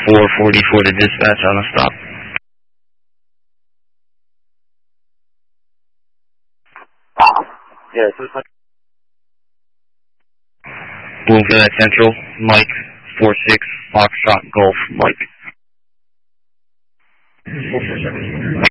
444 to dispatch on a stop. Yes. Bloomfield Central, Mike, 46, Foxtrot Golf, Mike.